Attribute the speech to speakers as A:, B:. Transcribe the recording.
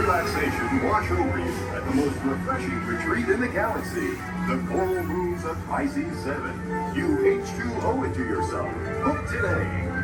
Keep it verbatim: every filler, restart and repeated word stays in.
A: relaxation wash over you at the most refreshing retreat in the galaxy. The coral moons of Pisces seven. You H two O it to yourself. Book today.